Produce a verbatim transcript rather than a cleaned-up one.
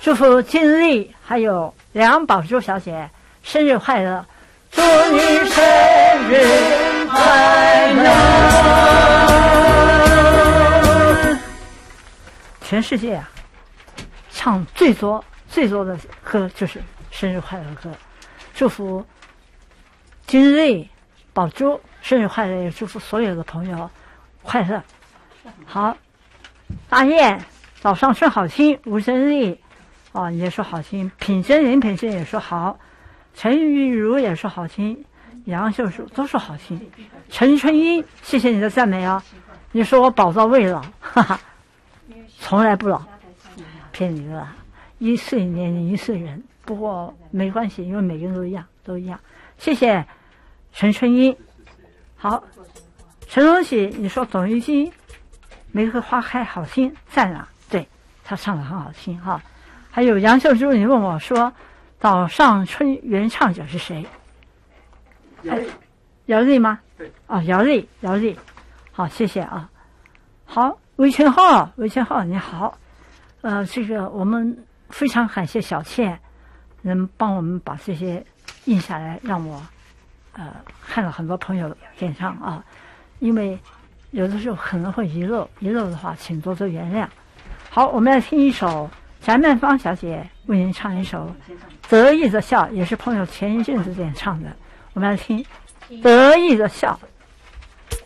祝福金丽还有梁宝珠小姐生日快乐，祝你生日快乐！全世界啊，唱最多最多的歌就是生日快乐歌，祝福金瑞、宝珠生日快乐，也祝福所有的朋友快乐。好，大雁早上睡好听，吴真丽啊也说好听，品真林品真也说好，陈玉如也说好听，杨秀树都说好听，陈春英谢谢你的赞美啊，你说我宝刀未老，哈哈，从来不老，骗你的啦，一岁年龄一岁人，不过没关系，因为每个人都一样，都一样。谢谢陈春英。好，陈荣喜，你说董玉金玫瑰花开好听，赞了，对，他唱的很好听哈。还有杨秀珠，你问我说岛上春原唱者是谁？ 姚丽， 姚丽吗？ 对， 啊，姚丽，姚丽，好，谢谢啊。好，韦全浩，韦全浩你好，呃，这个我们非常感谢小倩能帮我们把这些印下来，让我呃看了很多朋友演唱啊，因为有的时候可能会遗漏，遗漏的话请多多原谅。好，我们来听一首翟曼芳小姐为您唱一首《得意的笑》，也是朋友前一阵子演唱的，我们来听《得意的笑》。